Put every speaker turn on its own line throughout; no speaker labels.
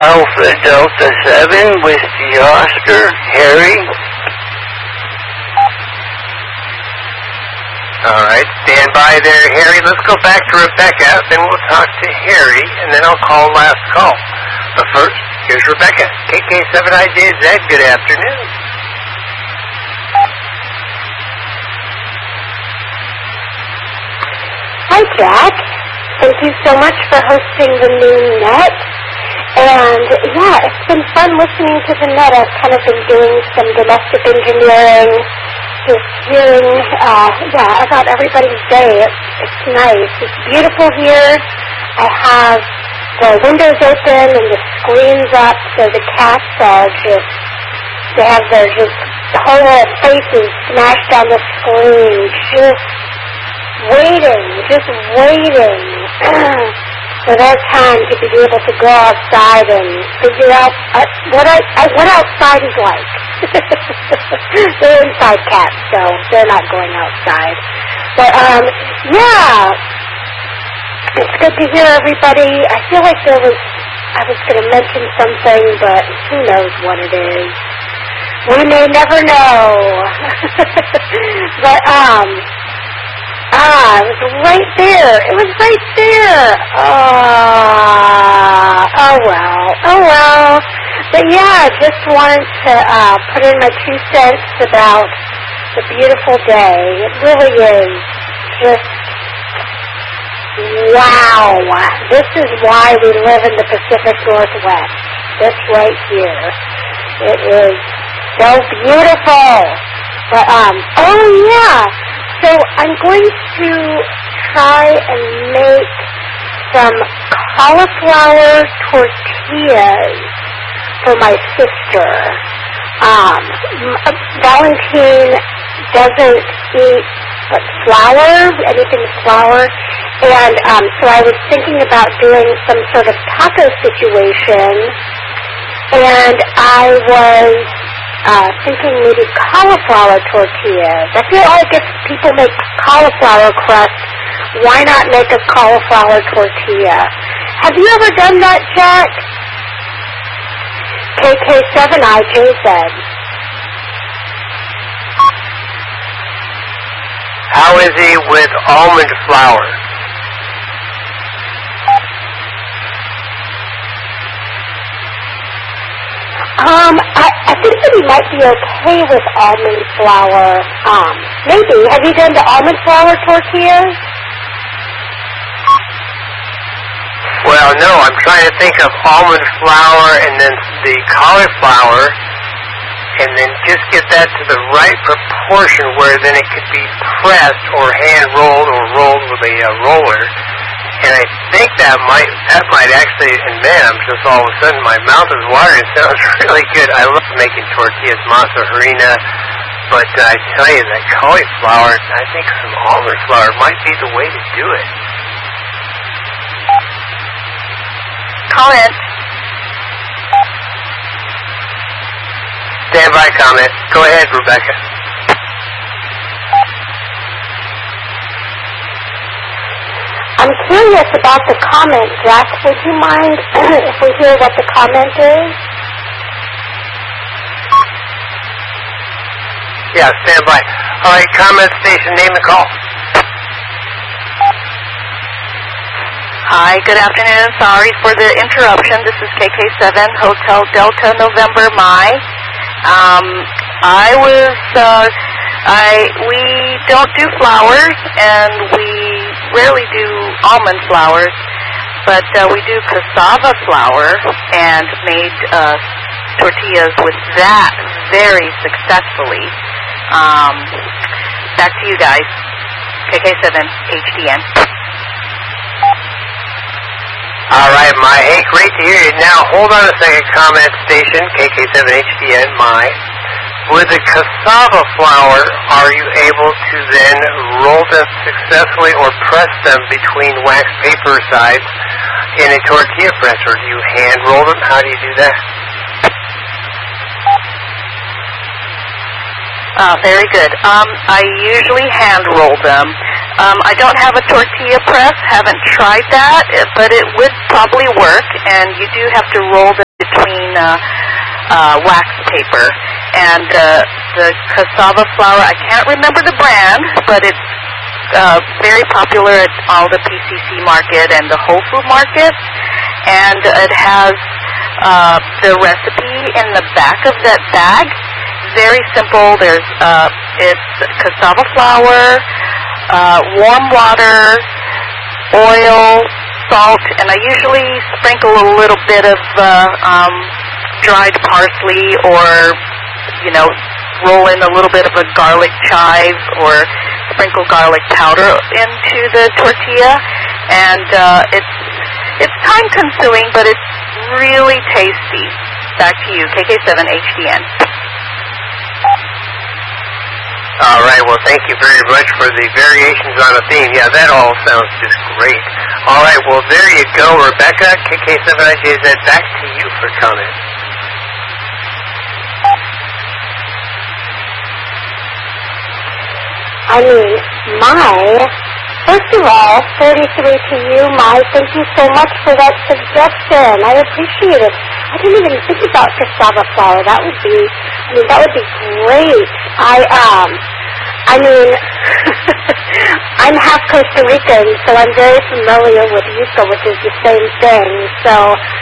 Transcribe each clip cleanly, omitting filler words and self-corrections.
Alpha Delta 7 with the Oscar, Harry.
All right, stand by there, Harry. Let's go back to Rebecca, then we'll talk to Harry, and then I'll call last call. But first, here's Rebecca, KK7IJZ. Good afternoon.
Hi, Jack. Thank you so much for hosting the new net. And, yeah, it's been fun listening to the net. I've kind of been doing some domestic engineering, just hearing, about everybody's day. It's nice. It's beautiful here. I have the windows open and the screens up, so the cats are they have their whole faces smashed on the screen, just waiting for their time to be able to go outside and figure out what outside is like. They're inside cats, so they're not going outside. But, it's good to hear everybody. I feel like I was going to mention something, but who knows what it is. We may never know. But, it was right there. It was right there. Oh well. But yeah, just wanted to put in my 2 cents about the beautiful day. It really is just wow. This is why we live in the Pacific Northwest. This right here. It is so beautiful. But, so I'm going to try and make some cauliflower tortillas for my sister. Valentine doesn't eat anything flour, and so I was thinking about doing some sort of taco situation, and I was thinking maybe cauliflower tortillas. I feel like if people make cauliflower crust, why not make a cauliflower tortilla? Have you ever done that, Jack? KK7IJZ.
How is he with almond flour?
I think that he might be okay with almond flour. Maybe. Have you done the almond flour tortillas?
Well, no, I'm trying to think of almond flour and then the cauliflower, and then just get that to the right proportion where then it could be pressed or hand-rolled or rolled with a roller. And I think that might actually, and man, I'm just all of a sudden, my mouth is watering. It sounds really good. I love making tortillas, masa harina, but I tell you, that cauliflower, I think some almond flour might be the way to do it.
Comment.
Stand by comment. Go ahead, Rebecca.
I'm curious about the comment, Jack. Would you mind if we hear what the comment is?
Yeah, stand by. All right, comment station, name and call.
Hi, good afternoon. Sorry for the interruption. This is KK7 Hotel Delta November My. We don't do flowers, and we rarely do almond flowers, but we do cassava flour and made tortillas with that very successfully. Back to you guys. KK7 HDN.
All right, my. Hey, great to hear you. Now, hold on a second, comment station, KK7HDN, my. With the cassava flour, are you able to then roll them successfully or press them between wax paper sides in a tortilla press, or do you hand roll them? How do you do that?
Very good. I usually hand roll them. I don't have a tortilla press, haven't tried that, but it would probably work, and you do have to roll them wax paper. And the cassava flour, I can't remember the brand, but it's very popular at all the PCC market and the Whole Food markets. And it has the recipe in the back of that bag. Very simple. There's it's cassava flour, warm water, oil, salt, and I usually sprinkle a little bit of dried parsley, or roll in a little bit of a garlic chive, or sprinkle garlic powder into the tortilla, and it's time consuming, but it's really tasty. Back to you, KK7HDN.
All right, well, thank you very much for the variations on a theme. Yeah, that all sounds just great. All right, well, there you go, Rebecca. KK7IJZ, back to you for comments.
I mean, first of all, 33 to you, thank you so much for that suggestion. I appreciate it. I didn't even think about cassava flour. That would be great. I'm half Costa Rican, so I'm very familiar with yuca, which is the same thing. So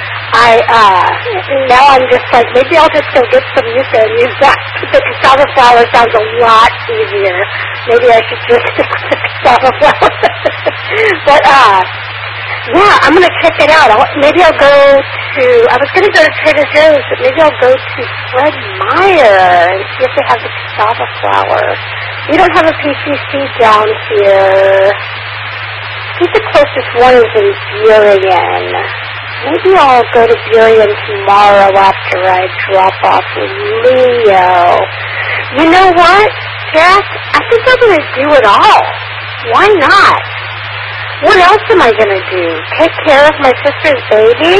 now I'm just like, maybe I'll just go get some yuca and use that. The cassava flour sounds a lot easier. Maybe I should just stick with the cassava flour. But, yeah, I'm going to check it out. Maybe I'll go to, I was going to go to Trader Joe's, but maybe I'll go to Fred Meyer and see if they have the cassava flour. We don't have a PCC down here. I think the closest one is in Burien. Maybe I'll go to Burien tomorrow after I drop off with Leo. You know what, Jack? I think I'm going to do it all. Why not? What else am I going to do? Take care of my sister's baby?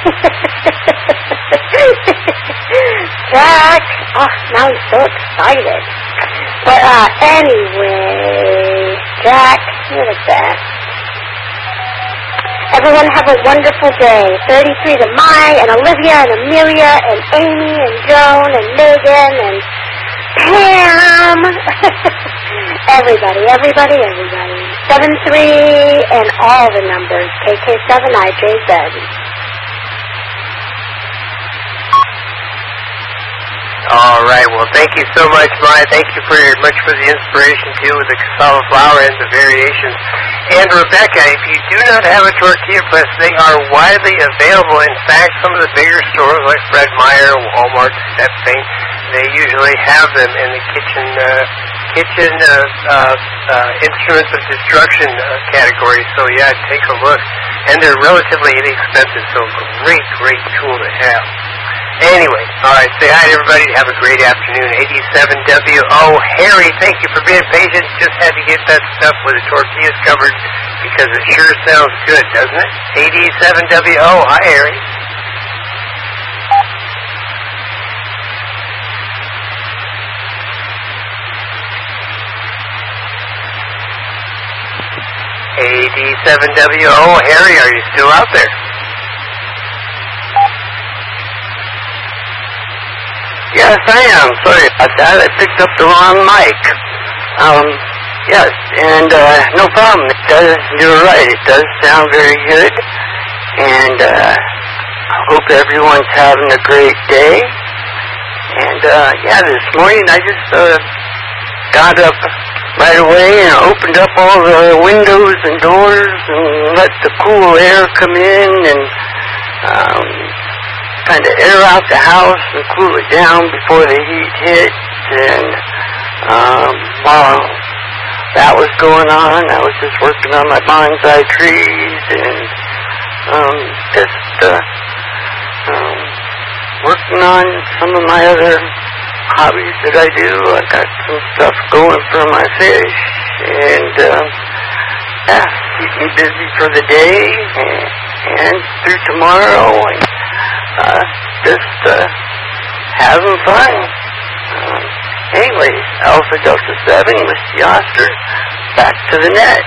Jack! Oh, now I'm so excited. But anyway, Jack, you're the best. Everyone have a wonderful day. 33 to Mai and Olivia and Amelia and Amy and Joan and Megan and Pam. Everybody. 73 and all the numbers. KK7IJZ.
All right, well, thank you so much, Maya. Thank you very much for the inspiration, too, with the cassava flour and the variations. And, Rebecca, if you do not have a tortilla press, they are widely available. In fact, some of the bigger stores like Fred Meyer, Walmart, Step Saint, they usually have them in the kitchen instruments of destruction category. So, yeah, take a look. And they're relatively inexpensive, so great tool to have. Anyway, all right, say hi to everybody. Have a great afternoon. 87WO. Harry, thank you for being patient. Just had to get that stuff with the tortillas covered because it sure sounds good, doesn't it? 87WO. Hi, Harry. AD7WO. Harry, are you still out there?
Yes, I am. Sorry about that. I picked up the wrong mic. Yes, and no problem. It does, you're right. It does sound very good. And I hope everyone's having a great day. And yeah, this morning I just got up right away and opened up all the windows and doors and let the cool air come in and kind of air out the house and cool it down before the heat hits. And while that was going on, I was just working on my bonsai trees and working on some of my other hobbies that I do. I got some stuff going for my fish, and yeah, keep me busy for the day and through tomorrow, and just having fun. Anyway, Alpha Delta 7 with the Oscar, back to the net.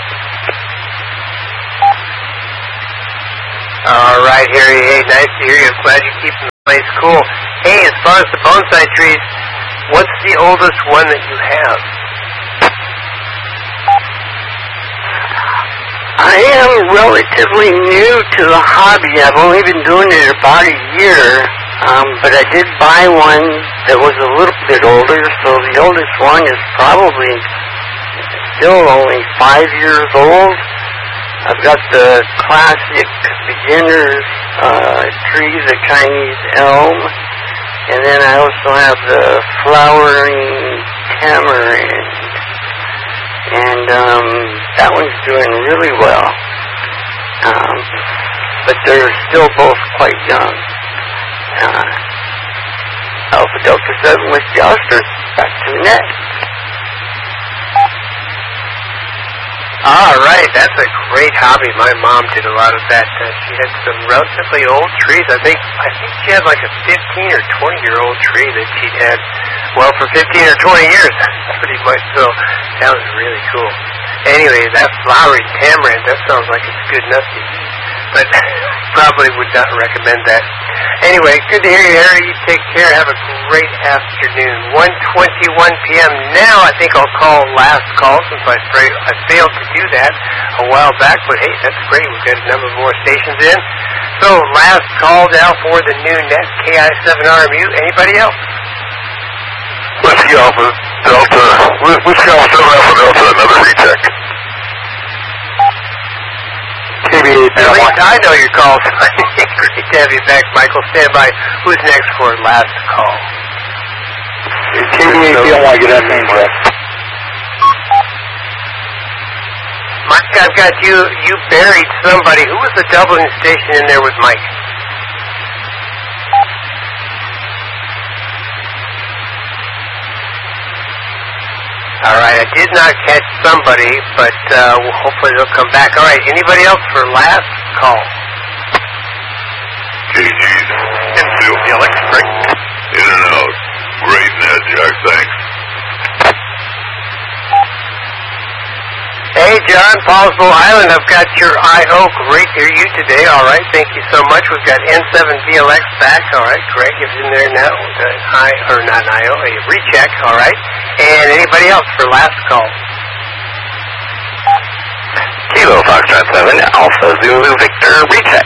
All right, Harry. Hey, nice to hear you. I'm glad you keep place. Cool. Hey, as far as the bonsai trees, what's the oldest one that you have?
I am relatively new to the hobby. I've only been doing it about a year, but I did buy one that was a little bit older, so the oldest one is probably still only 5 years old. I've got the classic beginner's tree, the Chinese elm, and then I also have the flowering tamarind. And that one's doing really well. But they're still both quite young. Alpha Delta 7 with the Oscar. Back to the net.
All right, that's a great hobby. My mom did a lot of that. She had some relatively old trees. I think she had like a 15 or 20-year-old tree that she'd had, well, for 15 or 20 years, pretty much. So that was really cool. Anyway, that flowery tamarind, that sounds like it's good enough to eat, but probably would not recommend that. Anyway, good to hear you, Harry. You take care. Have a great afternoon. 1:21 p.m. Now I think I'll call last call since I failed to do that a while back. But hey, that's great. We've got a number more stations in. So last call now for the new net KI7RMU. Anybody else?
Whiskey Alpha Delta. Whiskey Alpha 7 Alpha Delta. Another recheck.
At least I know your calls. Great to have you back, Michael. Stand by. Who's next for last call?
KBAT, I want to get that name right.
Mike, I've got you. You buried somebody. Who was the doubling station in there with Mike? All right, I did not catch somebody, but hopefully they'll come back. All right, anybody else for last call?
KG's infield electric. In and out. Great net, Jack, thanks.
Hey, John, Paulsville Island, I've got your I.O. Great to hear you today. All right, thank you so much. We've got N7VLX back. All right, Greg is in there now. Not an I.O., a recheck. All right. And anybody else for last call?
Kilo Foxtrot 7, Alpha Zulu Victor, recheck.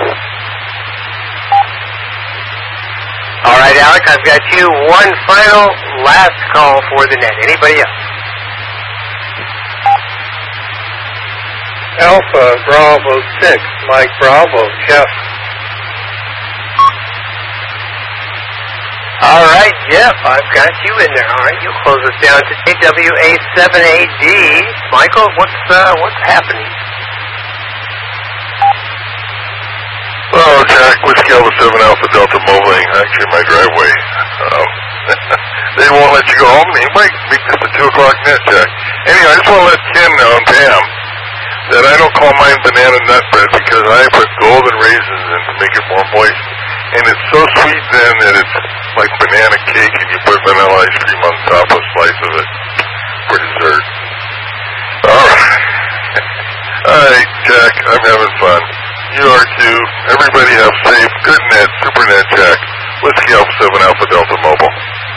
All right, Alec, I've got you. One final last call for the net. Anybody else?
Alpha Bravo 6, Mike Bravo, Jeff.
All right, Jeff, I've got you in there. All right, you'll close us down to AWA7AD. Michael, what's happening?
Oh, Jack, Whiskey Alpha 7 Alpha Delta Mobiling, actually my driveway. They won't let you go home. They might make this a 2 o'clock net, Jack. Anyway, I just want to let Ken know and Pam that I don't call mine banana nut bread because I put golden raisins in to make it more moist. And it's so sweet then that it's like banana cake and you put vanilla ice cream on top of a slice of it for dessert. Alright. Alright, Jack, I'm having fun. You are too. Everybody have safe, good net, super net, Jack. Whiskey Alpha 7 Alpha Delta Mobile.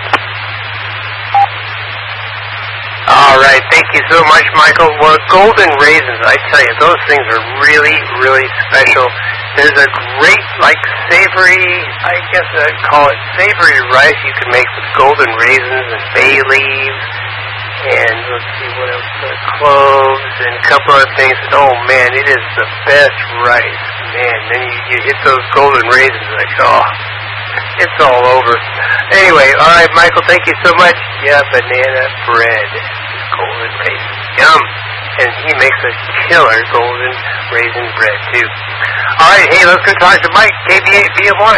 All right, thank you so much, Michael. Well, golden raisins, I tell you, those things are really, really special. There's a great, savory, I guess I'd call it savory rice you can make with golden raisins and bay leaves, and let's see what else, cloves and a couple other things. Oh, man, it is the best rice. Man, then you hit those golden raisins, it's all over. Anyway, all right, Michael, thank you so much. Yeah, banana bread. Golden raisin. Yum. And he makes a killer golden raisin bread, too. All right, hey, let's go talk to Mike, KB8 BM1.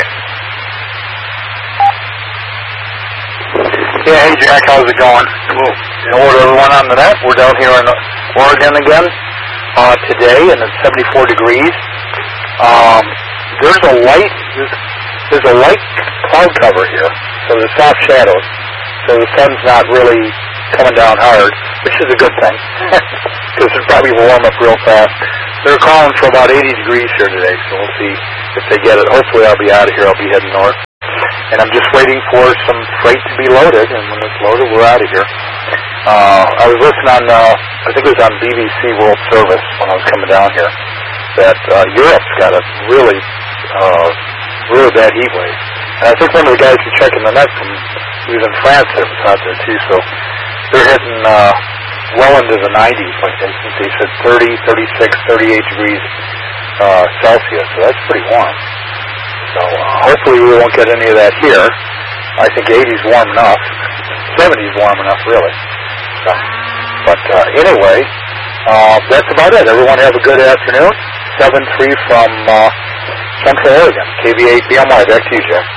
Yeah, hey, Jack, how's it going? Cool. You know what, everyone on the net? We're down here in Oregon again today, and it's 74 degrees. There's a light cloud cover here, so there's soft shadows. So the sun's not really coming down hard, which is a good thing, because it'll probably warm up real fast. They're calling for about 80 degrees here today, so we'll see if they get it. Hopefully I'll be out of here. I'll be heading north. and I'm just waiting for some freight to be loaded, and when it's loaded, we're out of here. I was listening on, I think it was on BBC World Service when I was coming down here, that Europe's got a really bad heat wave. And I think one of the guys who checking the net he was in France that was out there too, so they're hitting well into the 90s, like they said 30, 36, 38 degrees Celsius, so that's pretty warm. So hopefully we won't get any of that here. I think 80's warm enough, 70's warm enough really. So, but anyway, that's about it. Everyone have a good afternoon. 7-3 from Central Oregon, KV8 BMY. Back to you, Jack.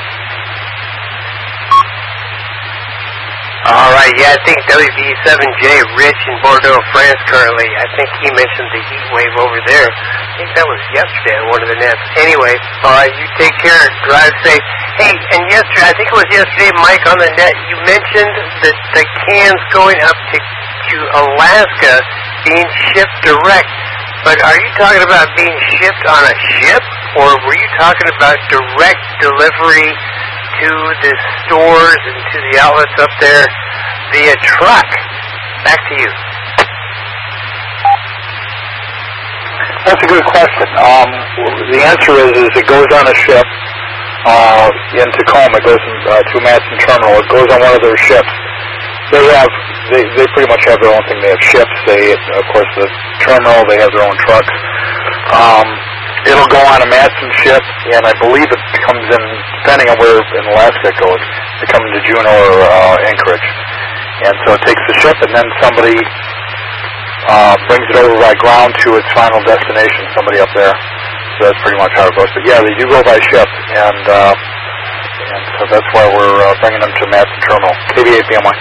All right, yeah, I think WB7J, Rich in Bordeaux, France currently, I think he mentioned the heat wave over there. I think that was yesterday on one of the nets. Anyway, all right, you take care, drive safe. Hey, and yesterday, I think it was yesterday, Mike, on the net, you mentioned that the cans going up to Alaska being shipped direct. But are you talking about being shipped on a ship, or were you talking about direct delivery to the stores and to the outlets up there via truck? Back to you.
That's a good question. The answer is it goes on a ship in Tacoma. It goes to Matson Terminal. It goes on one of their ships. They pretty much have their own thing. They have ships. Of course, the terminal, they have their own trucks. It'll go on a Matson ship, and I believe it comes in, depending on where in Alaska it goes, it comes to Juneau or Anchorage. And so it takes the ship, and then somebody brings it over by ground to its final destination, somebody up there. So that's pretty much how it goes. But yeah, they do go by ship, and so that's why we're bringing them to Matson Terminal. KV8 BMY.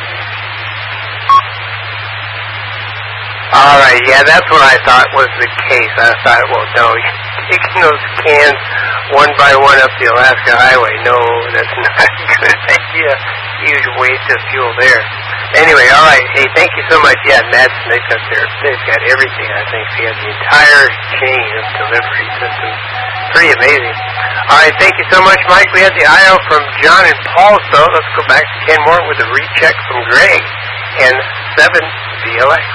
All right, yeah, that's what I thought was the case. I thought, well, no, taking those cans one by one up the Alaska Highway, no, that's not a good idea. Huge waste of fuel there. Anyway, all right, hey, thank you so much. Yeah, Madsen, they've got everything, I think. They have the entire chain of delivery systems. Pretty amazing. All right, thank you so much, Mike. We had the IO from John and Paul, so let's go back to Ken Moore with a recheck from Greg and 7 VLX.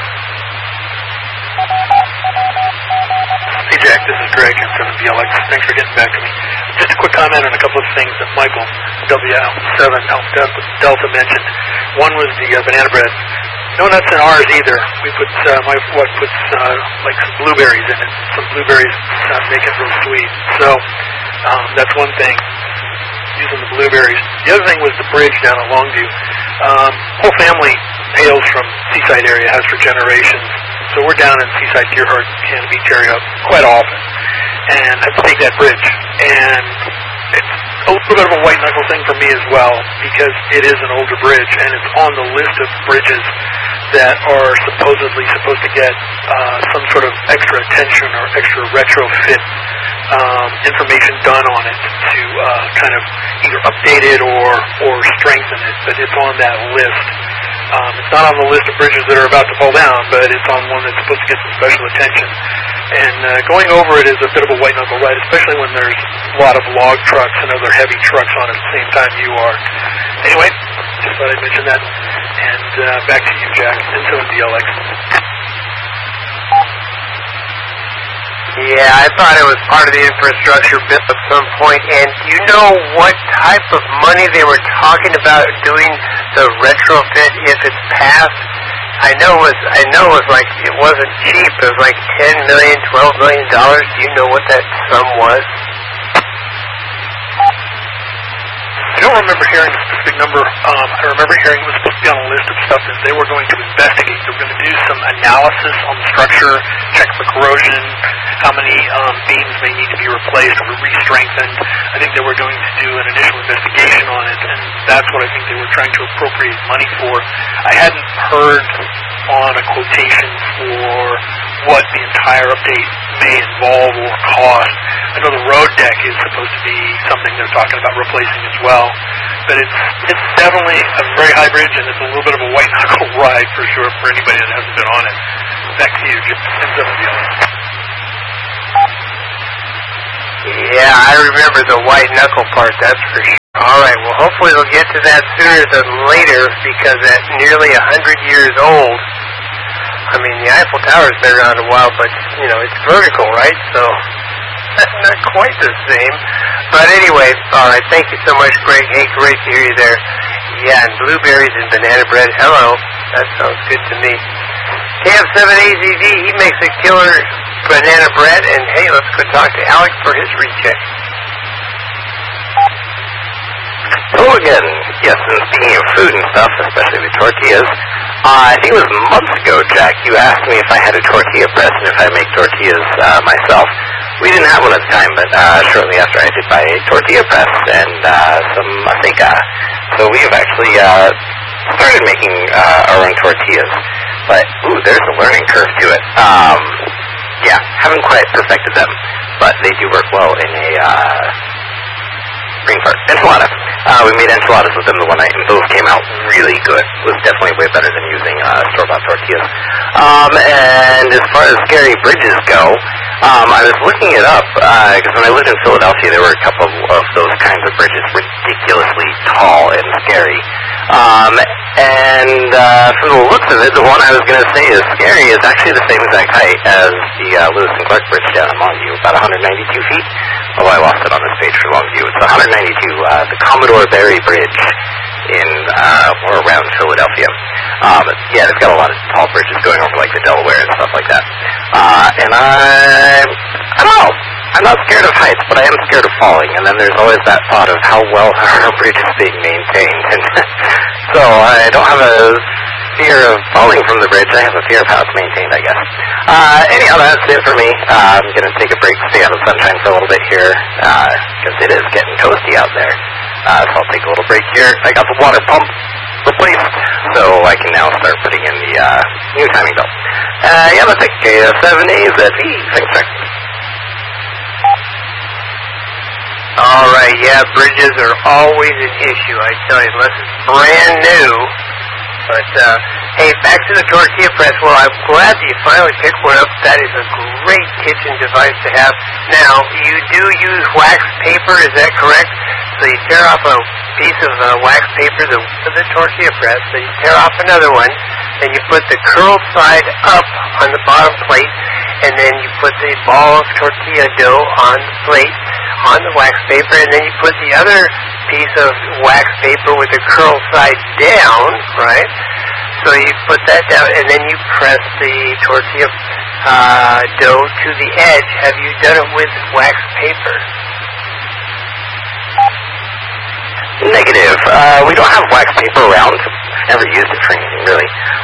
Hey Jack, this is Greg at 7VLX. Thanks for getting back to me. Just a quick comment on a couple of things that Michael, WL7 Alpha Delta mentioned. One was the banana bread. No nuts in ours either. We put, my wife puts like some blueberries in it. Some blueberries make it real sweet. So that's one thing, using the blueberries. The other thing was the bridge down at Longview. Whole family hails from Seaside area, has for generations. So we're down in Seaside, Deerheart, Cannon Beach area quite often, and have to take that bridge. And it's a little bit of a white knuckle thing for me as well, because it is an older bridge, and it's on the list of bridges that are supposedly supposed to get some sort of extra attention or extra retrofit information done on it to kind of either update it or strengthen it, but it's on that list. It's not on the list of bridges that are about to fall down, but it's on one that's supposed to get some special attention. And going over it is a bit of a white knuckle ride, especially when there's a lot of log trucks and other heavy trucks on at the same time you are. Anyway, just thought I'd mention that. And back to you, Jack, and 7VLX.
Yeah, I thought it was part of the infrastructure bill at some point. And do you know what type of money they were talking about doing the retrofit if it's passed? I know it was like, it wasn't cheap. It was like $10 million, $12 million. Do you know what that sum was?
I don't remember hearing a specific number. I remember hearing it was supposed to be on a list of stuff that they were going to investigate. They were going to do some analysis on the structure, check for corrosion, how many beams may need to be replaced or re-strengthened. I think they were going to do an initial investigation on it, and that's what I think they were trying to appropriate money for. I hadn't heard on a quotation for what the entire update may involve or cost. I know the road deck is supposed to be something they're talking about replacing as well, but it's definitely a very high bridge, and it's a little bit of a white knuckle ride for sure for anybody that hasn't been on it. Back to you, Jim.
Yeah, I remember the white knuckle part, that's for sure. All right, well, hopefully they'll get to that sooner than later, because at nearly 100 years old, I mean, the Eiffel Tower's been around a while, but, you know, it's vertical, right? So, not quite the same. But anyway, all right, thank you so much, Greg. Hey, great to hear you there. Yeah, and blueberries and banana bread. Hello. That sounds good to me. KF7AZV, he makes a killer banana bread. And, hey, let's go talk to Alex for his recheck.
Hello again. Yes, and speaking of food and stuff, especially the tortillas, I think it was months ago, Jack, you asked me if I had a tortilla press and if I make tortillas myself. We didn't have one at the time, but shortly after I did buy a tortilla press and some aceca. So we have actually started making our own tortillas. But, ooh, there's a learning curve to it. Yeah, haven't quite perfected them, but they do work well in a green part. Enchiladas. We made enchiladas with them the one night, and those came out really good. It was definitely way better than using store-bought tortillas. And as far as scary bridges go, I was looking it up, because when I lived in Philadelphia, there were a couple of those kinds of bridges, ridiculously tall and scary. And from the looks of it, the one I was going to say is scary is actually the same exact height as the Lewis and Clark Bridge down in Longview, about 192 feet. Oh, I lost it on this page for Longview. It's 192, the Commodore Barry Bridge in or around Philadelphia. Yeah, they've got a lot of tall bridges going over like the Delaware and stuff like that. And I don't know. I'm not scared of heights, but I am scared of falling. And then there's always that thought of how well our bridge is being maintained. And so I don't have a fear of falling from the bridge. I have a fear of how it's maintained, I guess. Anyhow, that's it for me. I'm going to take a break, stay out of the sunshine for a little bit here, because it is getting toasty out there. So I'll take a little break here. I got the water pump replaced, so I can now start putting in the new timing belt. Yeah, that's it. KF7AZV. Thanks, sir.
All right, yeah, bridges are always an issue, I tell you, unless it's brand new. But, hey, back to the tortilla press. Well, I'm glad that you finally picked one up. That is a great kitchen device to have. Now, you do use wax paper, is that correct? So you tear off a piece of wax paper, the tortilla press, then you tear off another one, then you put the curled side up on the bottom plate, and then you put the ball of tortilla dough on the plate, on the wax paper, and then you put the other piece of wax paper with the curled side down, right? So you put that down, and then you press the tortilla dough to the edge. Have you done it with wax paper?
Negative. We don't have wax paper around. Never used it for anything, really.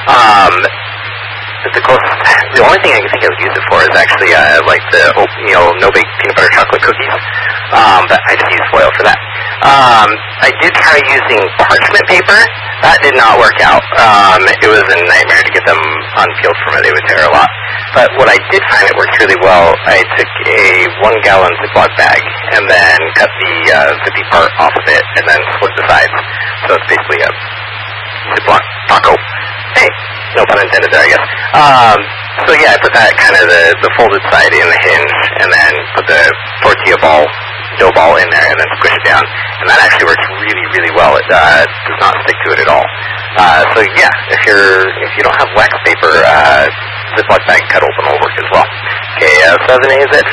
The only thing I can think I would use it for is actually like the oatmeal no-bake peanut butter chocolate cookies. But I just use foil for that. I did try using parchment paper. That did not work out. It was a nightmare to get them unpeeled from it. They would tear a lot. But what I did find it worked really well, I took a 1-gallon Ziploc bag and then cut the zippy part off of it and then split the sides. So it's basically a Ziploc taco. Hey, no pun intended there, I guess. So yeah, I put that kind of the folded side in the hinge and then put the tortilla dough ball in there and then squish it down. And that actually works really, really well. It does not stick to it at all. So yeah, if you don't have wax paper, Ziploc bag cut open will work as well. KF7AZV.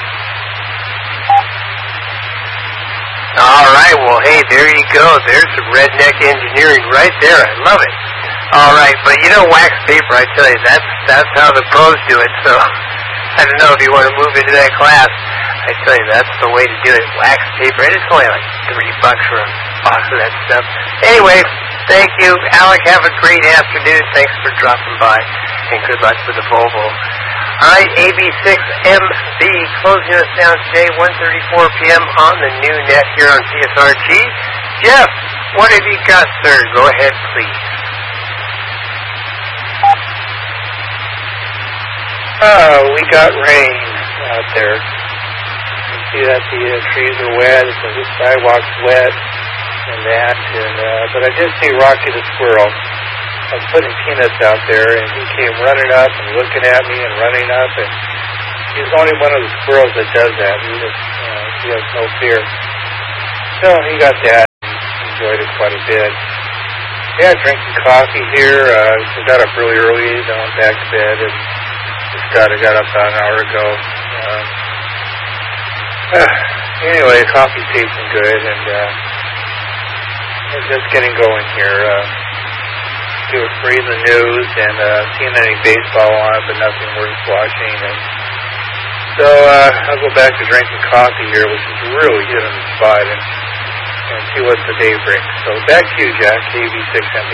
All right, well, hey, there you go. There's some redneck engineering right there. I love it. All right, but you know, wax paper, I tell you, that's how the pros do it. So I don't know if you want to move into that class. I tell you, that's the way to do it. Wax paper, and it's only like $3 for a box of that stuff. Anyway, thank you, Alec. Have a great afternoon. Thanks for dropping by, and good luck with the Volvo. All right, AB6MB closing us down today, 1:34 p.m. on the new net here on CSRG. Jeff, what have you got, sir? Go ahead, please.
We got rain out there. You see that the trees are wet, the sidewalk's wet, and that. But I did see Rocky the squirrel. I was putting peanuts out there, and he came running up and looking at me and running up, and he's only one of the squirrels that does that. He has no fear. So he got that. enjoyed it quite a bit. Yeah, drinking coffee here. We got up really early, then went back to bed, and I got up about an hour ago. Anyway, coffee's tasting good, and just getting going here. Reading the news and seeing any baseball on, but nothing worth watching. And so I'll go back to drinking coffee here, which is really hit on the spot, and see what the day brings. So back to you, Jack, KV6MB.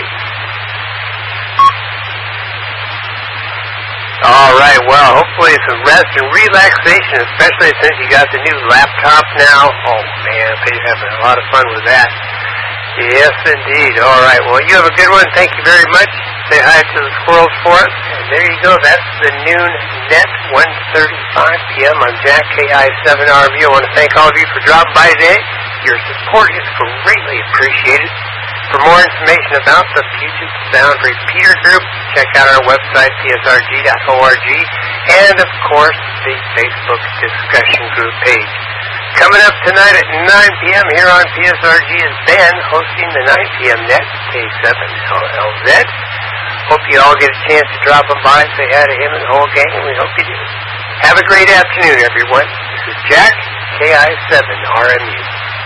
All right, well, hopefully some rest and relaxation, especially since you got the new laptop now. Oh, man, I bet you're having a lot of fun with that. Yes, indeed. All right, well, you have a good one. Thank you very much. Say hi to the squirrels for us. And there you go. That's the noon net, 1:35 p.m. I'm Jack, KI7RMU. I want to thank all of you for dropping by today. Your support is greatly appreciated. For more information about the Puget Sound Repeater Group, check out our website, psrg.org, and, of course, the Facebook discussion group page. Coming up tonight at 9 p.m. here on PSRG is Ben hosting the 9 p.m. net, K7LZ. Hope you all get a chance to drop him by, say hi to him and the whole gang, and we hope you do. Have a great afternoon, everyone. This is Jack, KI7RMU.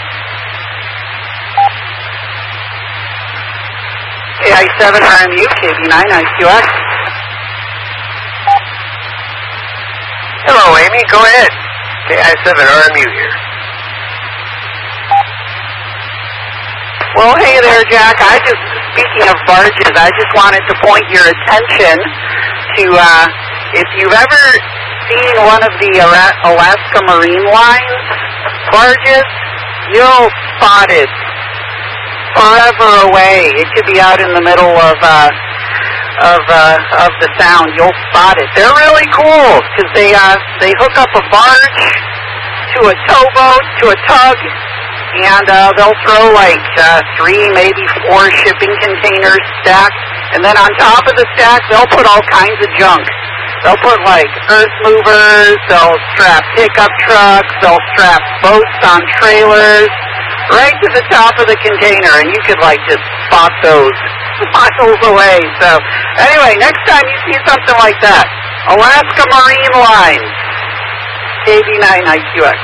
KI7RMU, KB9IQX.
Hello, Amy. Go ahead. KI7RMU here.
Well, hey there, Jack. Speaking of barges, I just wanted to point your attention to, if you've ever seen one of the Alaska Marine Lines barges, you'll spot it forever away. It could be out in the middle of the sound. You'll spot it. They're really cool because they hook up a barge to a towboat, to a tug, and they'll throw like 3, maybe 4 shipping containers stacked, and then on top of the stack, they'll put all kinds of junk. They'll put like earth movers, they'll strap pickup trucks, they'll strap boats on trailers right to the top of the container, and you could like just spot those miles away. So anyway, next time you see something like that, Alaska Marine Lines, KB9IQX.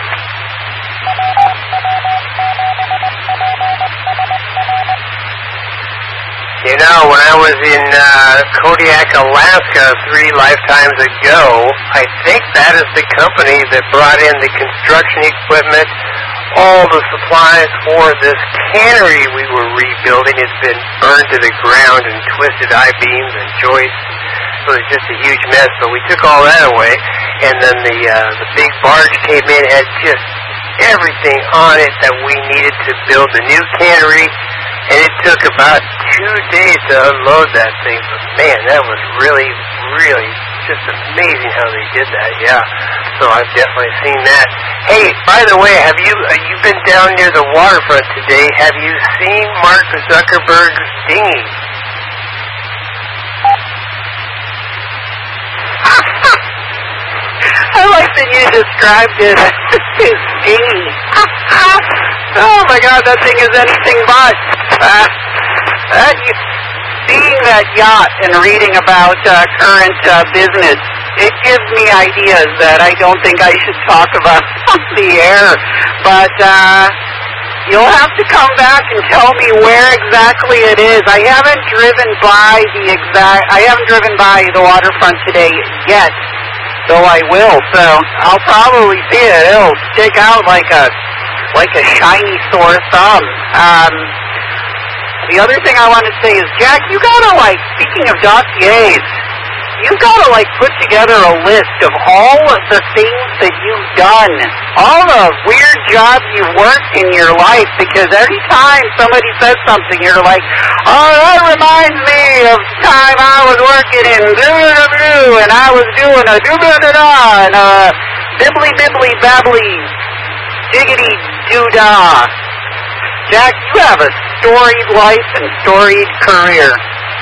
You know, when I was in Kodiak, Alaska 3 lifetimes ago, I think that is the company that brought in the construction equipment, all the supplies for this cannery we were rebuilding. It's been burned to the ground and twisted I-beams and joists. So it's just a huge mess, but we took all that away, and then the big barge came in, had just everything on it that we needed to build the new cannery, and it took about 2 days to unload that thing. But man, that was really, really just amazing how they did that. Yeah, so I've definitely seen that. Hey, by the way, have you been down near the waterfront today? Have you seen Mark Zuckerberg's dinghy?
I like that you described it as his dinghy. Oh my God, that thing is anything but. Seeing that yacht and reading about current business, it gives me ideas that I don't think I should talk about on the air. But you'll have to come back and tell me where exactly it is. I haven't driven by the waterfront today yet. So I will. So I'll probably see it. It'll stick out like a shiny sore thumb. The other thing I want to say is, Jack, you gotta speaking of dossiers, you've gotta put together a list of all of the things that you've done, all the weird jobs you've worked in your life, because every time somebody says something, you're like, oh, that reminds me of the time I was working in doo-doo-doo, and I was doing a doo-doo-doo-dah, and a bibbly-bibbly-babbly, diggity-doo-dah. Jack, you have a storied life and storied career.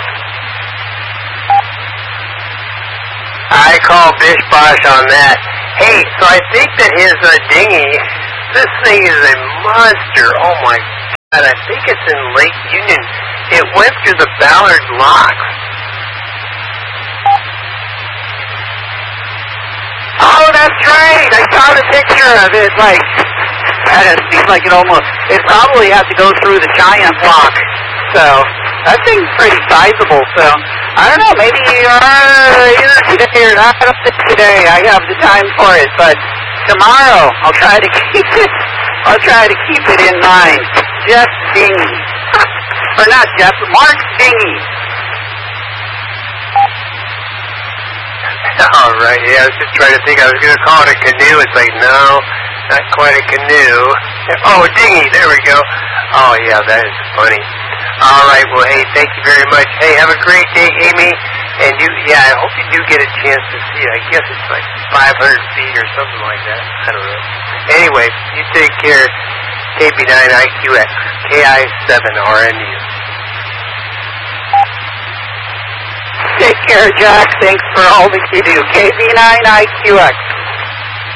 I call Bish Bosh on that. Hey, so I think that his dinghy, this thing is a monster. Oh my And I think it's in Lake Union. It went through the Ballard Locks.
Oh, that's right. I saw the picture of it. Like, it seems like it probably has to go through the Giant Lock. So, that thing's pretty sizable. So, I don't know, maybe either today or not. I don't think today I have the time for it. But tomorrow, I'll try to keep it in mind. Jeff Dinghy. Or not Jeff, Mark Dinghy.
All right, yeah, I was just trying to think. I was going to call it a canoe. It's like, no, not quite a canoe. Oh, a dinghy, there we go. Oh, yeah, that is funny. All right, well, hey, thank you very much. Hey, have a great day, Amy. And I hope you do get a chance to see it. I guess it's like 500 feet or something like that. I don't know. Anyway, you take care. KB9IQX, KI7RNU.
Take care, Jack. Thanks for all that you do. KB9IQX.